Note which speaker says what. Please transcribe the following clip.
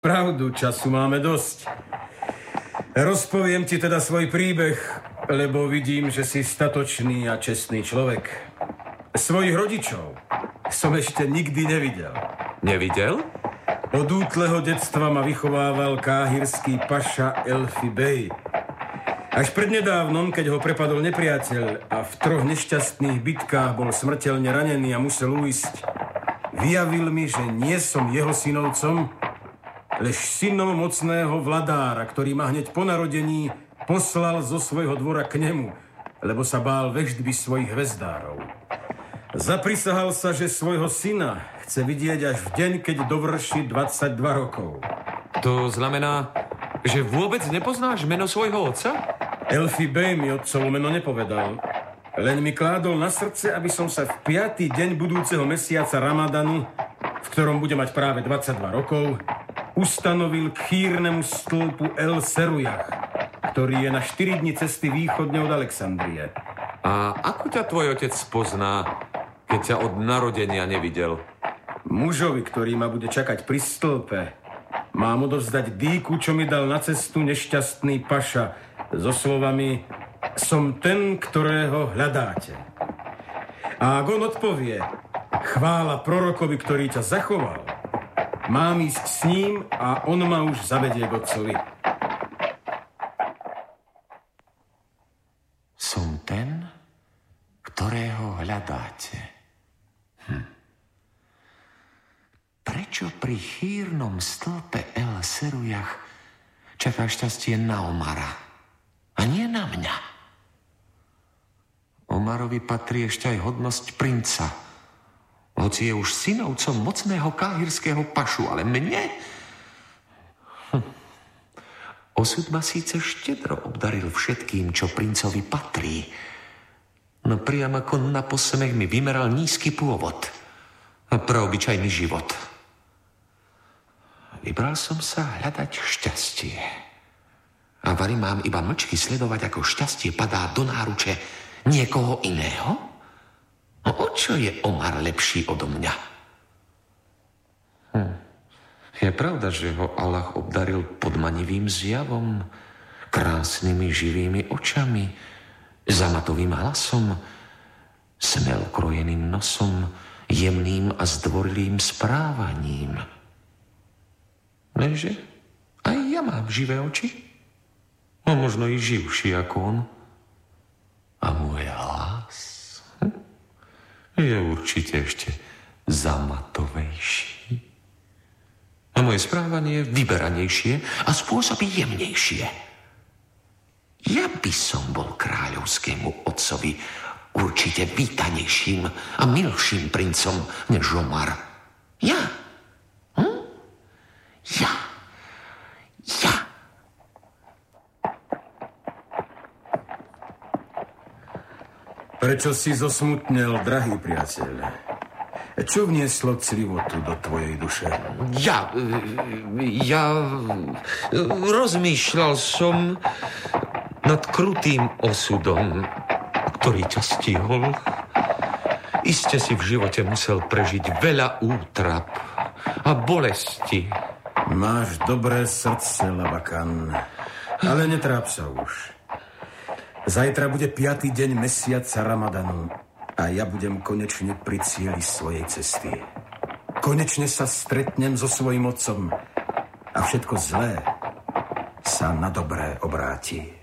Speaker 1: Pravdu, času máme dosť. Rozpoviem ti teda svoj príbeh, lebo vidím, že si statočný a čestný človek. Svojich rodičov som ešte nikdy nevidel.
Speaker 2: Nevidel?
Speaker 1: Od útleho detstva ma vychovával káhirský paša Elfi Bey. Až prednedávnom, keď ho prepadol nepriateľ a v 3 nešťastných bitkách bol smrteľne ranený a musel ujsť, vyjavil mi, že nie som jeho synovcom, lež synom mocného vladára, ktorý ma hneď po narodení poslal zo svojho dvora k nemu, lebo sa bál veštby svojich hvezdárov. Zaprisahal sa, že svojho syna chce vidieť až v deň, keď dovrší 22 rokov.
Speaker 2: To znamená, že vôbec nepoznáš meno svojho otca?
Speaker 1: Elfi Bey mi otcovo meno nepovedal. Len mi kládol na srdce, aby som sa v 5. deň budúceho mesiaca Ramadanu, v ktorom bude mať práve 22 rokov, ustanovil k chýrnemu stĺpu El Serujah, ktorý je na 4 dni cesty východne od Alexandrie.
Speaker 2: A ako ťa tvoj otec pozná, keď ťa od narodenia nevidel?
Speaker 1: Mužovi, ktorý ma bude čakať pri stĺpe, mám odovzdať dýku, čo mi dal na cestu nešťastný paša, so slovami: som ten, ktorého hľadáte. A ak on odpovie: chvála prorokovi, ktorý ťa zachoval, mám ísť s ním a on ma už zavedie k otcovi.
Speaker 3: Som ten, ktorého hľadáte. Prečo pri chýrnom stĺpe El Serujah čaká šťastie na Omara a nie na mňa? Omarovi patrí ešte aj hodnosť princa, hoci je už synovcom mocného káhirského pašu, ale mne... Osud ma síce štedro obdaril všetkým, čo princovi patrí, no priam ako na posmech mi vymeral nízky pôvod a praobyčajný život. Vybral som sa hľadať šťastie. A vari mám iba mlčky sledovať, ako šťastie padá do náruče niekoho iného? No o čo je Omar lepší odo mňa? Je pravda, že ho Allah obdaril podmanivým zjavom, krásnymi živými očami, zamatovým hlasom, smel krojeným nosom, jemným a zdvorilým správaním. Lenže aj ja mám živé oči, a možno i živší ako on. A môj hlas je určite ešte zamatovejší. A moje správanie vyberanejšie a spôsoby jemnejšie. Ja by som bol kráľovskému otcovi určite vítanejším a milším princom než Omar. Ja.
Speaker 1: Prečo si zosmutnel, drahý priateľ? Čo vnieslo clivotu do tvojej duše?
Speaker 3: Ja rozmýšľal som nad krutým osudom, ktorý ťa stihol. Iste si v živote musel prežiť veľa útrap a bolesti.
Speaker 1: Máš dobré srdce, Labakan, ale netráp sa už. Zajtra bude 5. deň mesiaca Ramadanu a ja budem konečne pri cieli svojej cesty. Konečne sa stretnem so svojím otcom a všetko zlé sa na dobré obráti.